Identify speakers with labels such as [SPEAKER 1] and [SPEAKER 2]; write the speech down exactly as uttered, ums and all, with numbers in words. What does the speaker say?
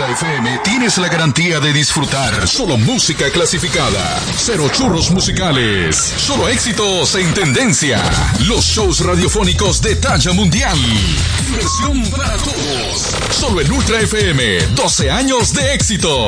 [SPEAKER 1] F M tienes la garantía de disfrutar solo música clasificada, cero churros musicales, solo éxitos en tendencia, los shows radiofónicos de talla mundial, diversión para todos, solo en Ultra F M, doce años de éxito.